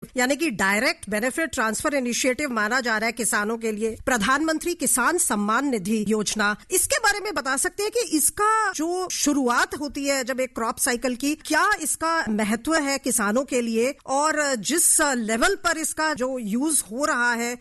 यानी कि direct benefit transfer initiative माना जा रहा है किसानों के लिए, प्रधानमंत्री किसान सम्मान निधि योजना, इसके बारे में बता सकते हैं कि इसका जो शुरुआत होती है जब एक क्रॉप साइकिल की, क्या इसका महत्व है किसानों के लिए, और जिस लेवल पर इसका जो यूज हो रहा है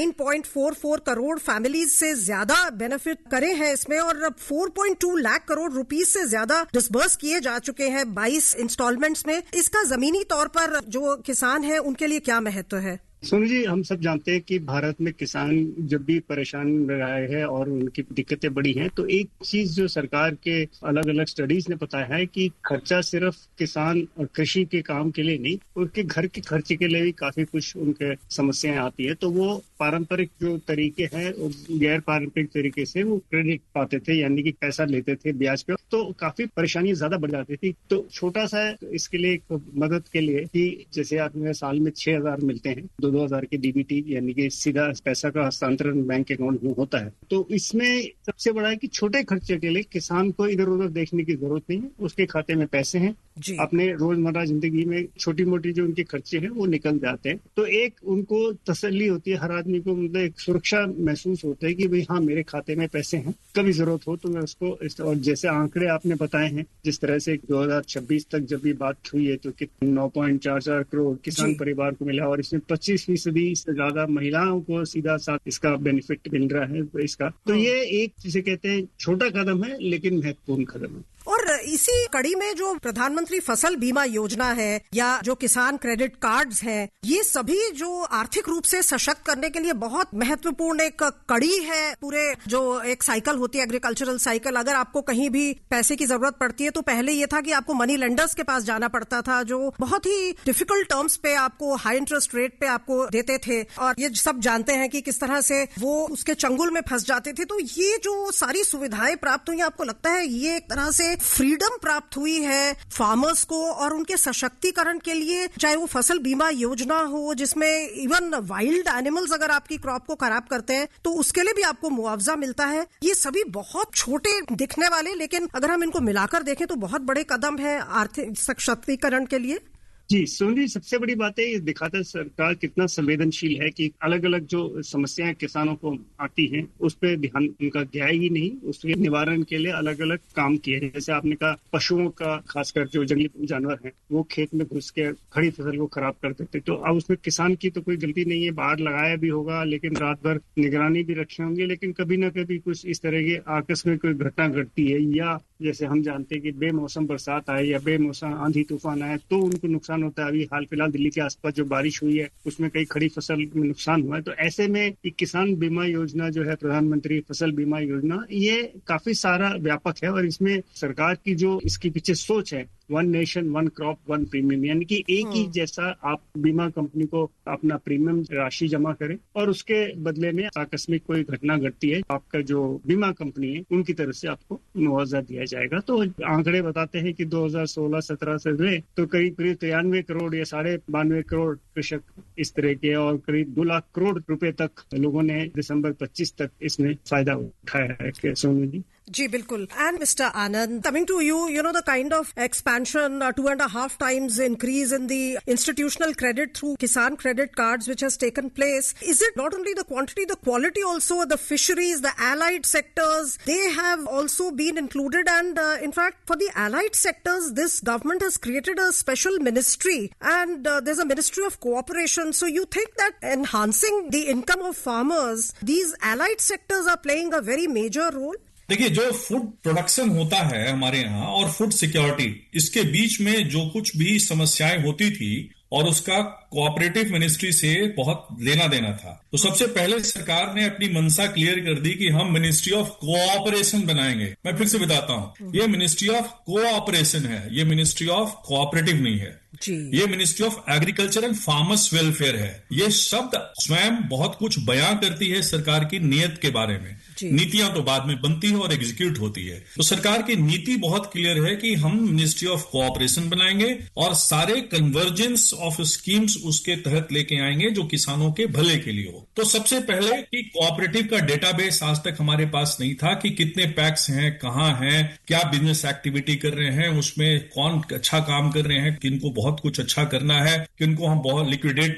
9.44 करोड़ फैमिलीज से ज्यादा बेनिफिट करे हैं इसमें, और 4.2 लाख करोड़ रुपीस से ज्यादा डिसबर्स किए जा चुके हैं 22 इंस्टॉलमेंट्स में। इसका जमीनी तौर पर जो किसान है उनके लिए क्या महत्व है? सोनू जी, हम सब जानते हैं कि भारत में किसान जब भी परेशान रहे हैं और उनकी दिक्कतें बढ़ी हैं, तो एक चीज जो सरकार के अलग अलग स्टडीज ने बताया है कि खर्चा सिर्फ किसान और कृषि के काम के लिए नहीं, उनके घर के खर्चे के लिए भी काफी कुछ उनके समस्याएं आती है। तो वो पारंपरिक जो तरीके हैं गैर पारंपरिक तरीके से वो क्रेडिट पाते थे, यानी कि पैसा लेते थे ब्याज पे, तो काफी परेशानी ज्यादा बढ़ जाती थी। तो छोटा सा इसके लिए मदद के लिए कि जैसे आपने साल में 6,000 मिलते हैं, 2,000 के डीबीटी यानी कि सीधा पैसा का हस्तांतरण बैंक अकाउंट में होता है। तो इसमें सबसे बड़ा है कि छोटे खर्चे के लिए किसान को इधर उधर देखने की जरूरत नहीं है, उसके खाते में पैसे हैं, अपने रोजमर्रा जिंदगी में छोटी मोटी जो उनके खर्चे हैं वो निकल जाते हैं। तो एक उनको तसल्ली होती है, हर आदमी को मतलब एक सुरक्षा महसूस होता है कि भाई हाँ मेरे खाते में पैसे हैं, कभी जरूरत हो तो मैं उसको। और जैसे आंकड़े आपने बताए हैं, जिस तरह से 2026 तक जब भी बात हुई है तो 9.44 करोड़ किसान परिवार को मिला, और इसमें 25% से ज्यादा महिलाओं को सीधा साथ इसका बेनिफिट मिल रहा है इसका। तो ये एक जिसे कहते हैं छोटा कदम है लेकिन महत्वपूर्ण कदम है। और इसी कड़ी में जो प्रधानमंत्री फसल बीमा योजना है या जो किसान क्रेडिट कार्ड्स हैं, ये सभी जो आर्थिक रूप से सशक्त करने के लिए बहुत महत्वपूर्ण एक कड़ी है। पूरे जो एक साइकिल होती है एग्रीकल्चरल साइकिल, अगर आपको कहीं भी पैसे की जरूरत पड़ती है तो पहले ये था कि आपको मनी लेंडर्स के पास जाना पड़ता था, जो बहुत ही डिफिकल्ट टर्म्स पे आपको हाई इंटरेस्ट रेट पे आपको देते थे, और ये सब जानते हैं कि किस तरह से वो उसके चंगुल में फंस जाते थे। तो ये जो सारी सुविधाएं प्राप्त हुई, आपको लगता है ये एक तरह से फ्रीडम प्राप्त हुई है फार्मर्स को और उनके सशक्तिकरण के लिए? चाहे वो फसल बीमा योजना हो जिसमें इवन वाइल्ड एनिमल्स अगर आपकी क्रॉप को खराब करते हैं तो उसके लिए भी आपको मुआवजा मिलता है। ये सभी बहुत छोटे दिखने वाले, लेकिन अगर हम इनको मिलाकर देखें तो बहुत बड़े कदम है आर्थिक सशक्तिकरण के लिए। जी सोनी, सबसे बड़ी बात है ये दिखाता है सरकार कितना संवेदनशील है कि अलग अलग जो समस्याएं किसानों को आती हैं उस पर ध्यान उनका गया ही नहीं, उसके निवारण के लिए अलग अलग काम किए हैं। जैसे आपने कहा पशुओं का, खासकर जो जंगली जानवर हैं वो खेत में घुस के खड़ी फसल को खराब कर देते, तो अब उसमें किसान की तो कोई गलती नहीं है, बाहर लगाया भी होगा लेकिन रात भर निगरानी भी रखे होंगे, लेकिन कभी ना कभी कुछ इस तरह की आकस्मिक कोई घटना घटती है, या जैसे हम जानते हैं कि बेमौसम बरसात आए या बेमौसम आंधी तूफान आए तो उनको नुकसान होता है। अभी हाल फिलहाल दिल्ली के आसपास जो बारिश हुई है उसमें कई खड़ी फसल में नुकसान हुआ है। तो ऐसे में किसान बीमा योजना जो है, प्रधानमंत्री फसल बीमा योजना, ये काफी सारा व्यापक है, और इसमें सरकार की जो इसके पीछे सोच है, one nation one crop one premium, यानी कि एक ही जैसा आप बीमा कंपनी को अपना प्रीमियम राशि जमा करें और उसके बदले में आकस्मिक कोई घटना घटती है, आपका जो बीमा कंपनी है उनकी तरफ से आपको मुआवजा दिया जाएगा। तो आंकड़े बताते हैं कि 2016-17 से हुए तो करीब 93 करोड़ या 92.5 करोड़ कृषक इस तरह के, और करीब 2 लाख करोड़ रुपए तक लोगों ने दिसंबर 25 तक इसमें फायदा उठाया है। सोनू जी जी बिल्कुल। And mister Anand, coming to you, you know the kind of expansion, 2.5 times increase in the institutional credit through Kisan credit cards which has taken place. Is it not only the quantity, the quality also? The fisheries, the allied sectors, they have also been included, and in fact for the allied sectors this government has created a special ministry, and there's a ministry of cooperation. So you think that enhancing the income of farmers, these allied sectors are playing a very major role? देखिए, जो food production होता है हमारे यहाँ और food security, इसके बीच में जो कुछ भी समस्याएं होती थी और उसका कोऑपरेटिव मिनिस्ट्री से बहुत लेना देना था, तो सबसे पहले सरकार ने अपनी मंशा क्लियर कर दी कि हम मिनिस्ट्री ऑफ कोऑपरेशन बनाएंगे। मैं फिर से बताता हूँ, ये मिनिस्ट्री ऑफ कोऑपरेशन है, ये मिनिस्ट्री ऑफ कोऑपरेटिव नहीं है। ये ministry of agriculture and farmers welfare है। ये शब्द स्वयं बहुत कुछ बयां करती है सरकार की नीयत के बारे में। नीतियां तो बाद में बनती है और एग्जीक्यूट होती है। तो सरकार की नीति बहुत क्लियर है कि हम मिनिस्ट्री ऑफ कोऑपरेशन बनाएंगे और सारे कन्वर्जेंस ऑफ स्कीम्स उसके तहत लेके आएंगे जो किसानों के भले के लिए हो। तो सबसे पहले कि कोऑपरेटिव का डेटाबेस आज तक हमारे पास नहीं था कि कितने पैक्स हैं, कहां हैं, क्या बिजनेस एक्टिविटी कर रहे हैं, उसमें कौन अच्छा काम कर रहे हैं, किनको बहुत कुछ अच्छा करना है, किनको हम बहुत लिक्विडेट